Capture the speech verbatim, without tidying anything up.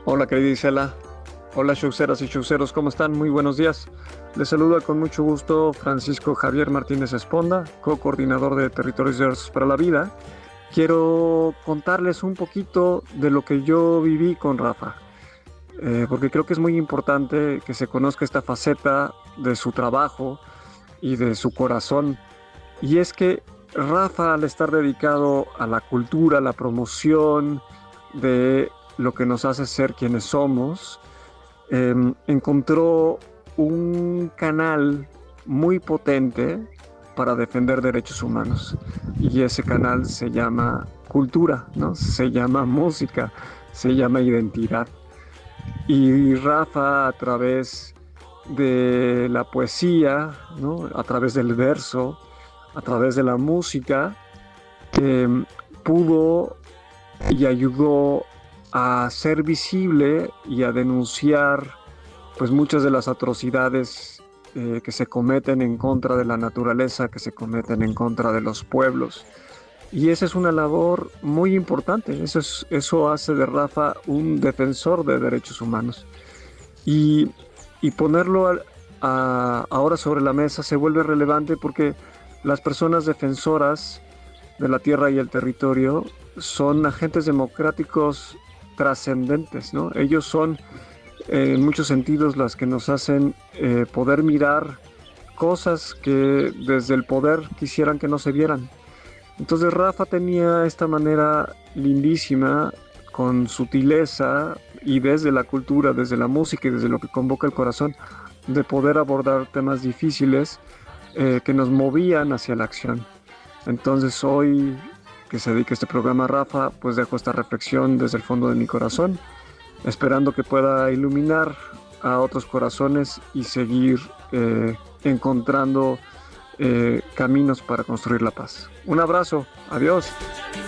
Hola querida Isela, hola showceras y showceros, ¿cómo están? Muy buenos días. Les saluda con mucho gusto Francisco Javier Martínez Esponda, co-coordinador de Territorios Diversos para la Vida. Quiero contarles un poquito de lo que yo viví con Rafa, eh, porque creo que es muy importante que se conozca esta faceta de su trabajo y de su corazón. Y es que Rafa, al estar dedicado a la cultura, a la promoción de lo que nos hace ser quienes somos, eh, encontró un canal muy potente para defender derechos humanos. Y ese canal se llama cultura, ¿no? Se llama música, se llama identidad. Y Rafa, a través de la poesía, ¿no? A través del verso, a través de la música, eh, pudo y ayudó a ser visible y a denunciar pues muchas de las atrocidades eh, que se cometen en contra de la naturaleza, que se cometen en contra de los pueblos. Y esa es una labor muy importante. Eso, es, eso hace de Rafa un defensor de derechos humanos. Y, y ponerlo a, a, ahora sobre la mesa se vuelve relevante porque las personas defensoras de la tierra y el territorio son agentes democráticos trascendentes, ¿no? Ellos son eh, en muchos sentidos las que nos hacen eh, poder mirar cosas que desde el poder quisieran que no se vieran. Entonces Rafa tenía esta manera lindísima, con sutileza y desde la cultura, desde la música y desde lo que convoca el corazón, de poder abordar temas difíciles eh, que nos movían hacia la acción. Entonces hoy que se dedica este programa a Rafa, pues dejo esta reflexión desde el fondo de mi corazón, esperando que pueda iluminar a otros corazones y seguir eh, encontrando eh, caminos para construir la paz. Un abrazo, adiós.